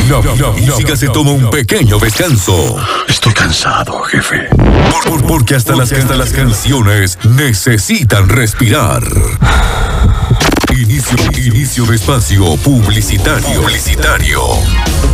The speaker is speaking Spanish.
La música se toma un pequeño descanso. Estoy cansado, jefe. Porque hasta las canciones necesitan respirar. Inicio de espacio publicitario.